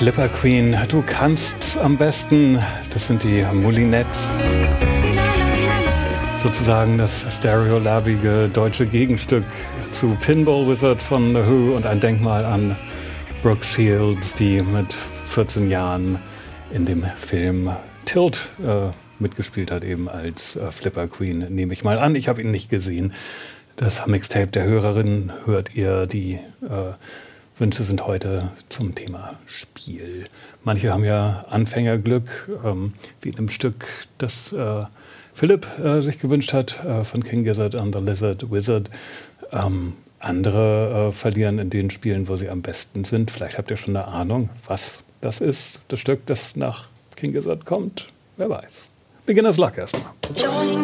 Flipper Queen, du kannst's am besten. Das sind die Moulinettes. Sozusagen das stereolabige deutsche Gegenstück zu Pinball Wizard von The Who und ein Denkmal an Brooke Shields, die mit 14 Jahren in dem Film Tilt mitgespielt hat, eben als Flipper Queen, nehme ich mal an. Ich habe ihn nicht gesehen. Das Mixtape der Hörerin hört ihr. Die Wünsche sind heute zum Thema Spiel. Manche haben ja Anfängerglück, wie in einem Stück, das Philipp sich gewünscht hat, von King Gizzard and the Lizard Wizard. Andere verlieren in den Spielen, wo sie am besten sind. Vielleicht habt ihr schon eine Ahnung, was das ist, das Stück, das nach King Gizzard kommt. Wer weiß. Beginner's Luck erstmal.